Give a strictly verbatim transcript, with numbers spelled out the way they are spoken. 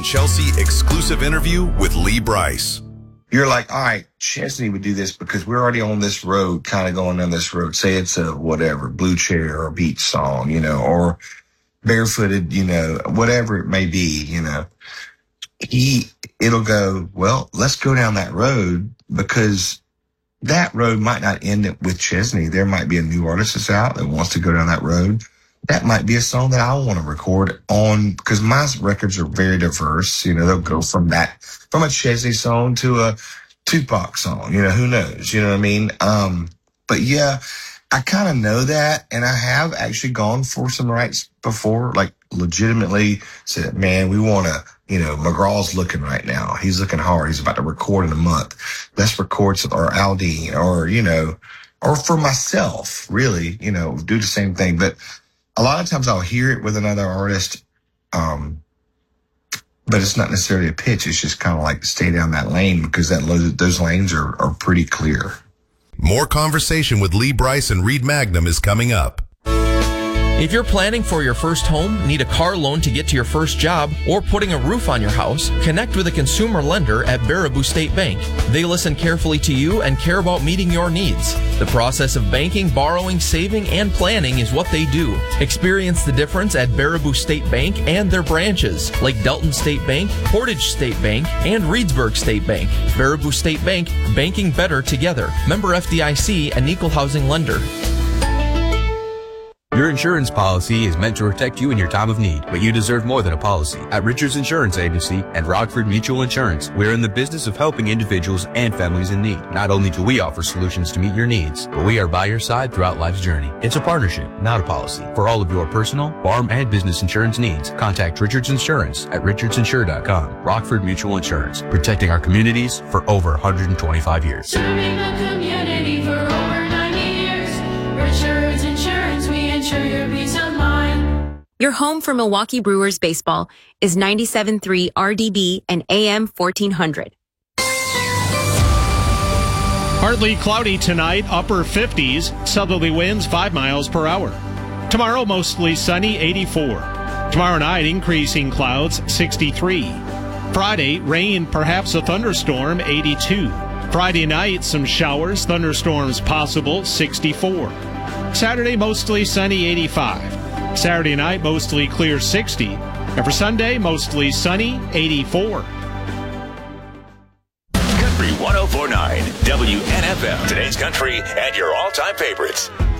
Chelsea exclusive interview with Lee Brice. You're like, all right, Chesney would do this because we're already on this road, kind of going down this road. Say it's a whatever, Blue Chair or a beach song, you know, or Barefooted, you know, whatever it may be, you know. He, it'll go, well, let's go down that road because that road might not end it with Chesney. There might be a new artist that's out that wants to go down that road. That might be a song that I want to record on because my records are very diverse. You know, they'll go from that, from a Chesney song to a Tupac song. You know, who knows? You know what I mean? Um, but yeah, I kind of know that. And I have actually gone for some rights before, like legitimately said, man, we want to, you know, McGraw's looking right now. He's looking hard. He's about to record in a month. Let's record some, or Aldean, or, you know, or for myself, really, you know, do the same thing. But a lot of times I'll hear it with another artist, um, but it's not necessarily a pitch. It's just kind of like stay down that lane because that those lanes are, are pretty clear. More conversation with Lee Brice and Reed Magnum is coming up. If you're planning for your first home, need a car loan to get to your first job, or putting a roof on your house, connect with a consumer lender at Baraboo State Bank. They listen carefully to you and care about meeting your needs. The process of banking, borrowing, saving, and planning is what they do. Experience the difference at Baraboo State Bank and their branches, like Delton State Bank, Portage State Bank, and Reedsburg State Bank. Baraboo State Bank, banking better together. Member F D I C, an equal housing lender. Your insurance policy is meant to protect you in your time of need, but you deserve more than a policy. At Richards Insurance Agency and Rockford Mutual Insurance, we're in the business of helping individuals and families in need. Not only do we offer solutions to meet your needs, but we are by your side throughout life's journey. It's a partnership, not a policy. For all of your personal, farm, and business insurance needs, contact Richards Insurance at richards insure dot com. Rockford Mutual Insurance, protecting our communities for over one hundred twenty-five years. Serving the community for over ninety years. Richards Insurance, we insure your peace of mind. Your home for Milwaukee Brewers baseball is ninety-seven point three R D B and A M fourteen hundred. Partly cloudy tonight, upper fifties, southerly winds five miles per hour. Tomorrow, mostly sunny, eighty-four. Tomorrow night, increasing clouds, sixty-three. Friday, rain, perhaps a thunderstorm, eighty-two. Friday night, some showers, thunderstorms possible, sixty-four. Saturday, mostly sunny, eighty-five. Saturday night, mostly clear, sixty. And for Sunday, mostly sunny, eighty-four. Country one oh four point nine, W N F M. Today's country and your all-time favorites.